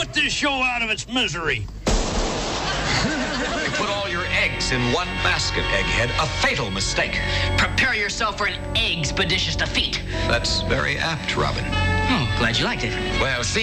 put this show out of its misery. You put all your eggs in one basket, Egghead. A fatal mistake. Prepare yourself for an expeditious defeat. That's very apt, Robin. Oh, glad you liked it. Well, see.